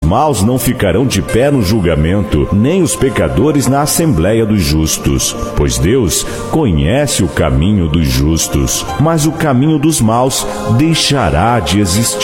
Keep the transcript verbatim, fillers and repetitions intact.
maus não ficarão de pé no julgamento, nem os pecadores na assembleia dos justos. Pois Deus conhece o caminho dos justos, mas o caminho dos maus deixará de existir.